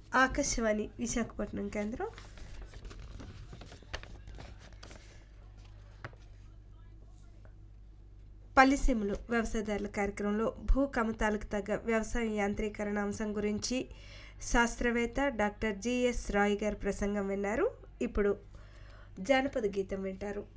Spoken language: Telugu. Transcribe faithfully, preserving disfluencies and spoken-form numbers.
ఆకాశవాణి విశాఖపట్నం కేంద్రం. పల్లిసీమలు వ్యవసాయదారుల కార్యక్రమంలో భూ కమతాలకు తగ్గ వ్యవసాయ యాంత్రీకరణ అంశం గురించి శాస్త్రవేత్త డాక్టర్ జిఎస్ రాయ్ గారి ప్రసంగం విన్నారు. ఇప్పుడు జానపద గీతం వింటారు.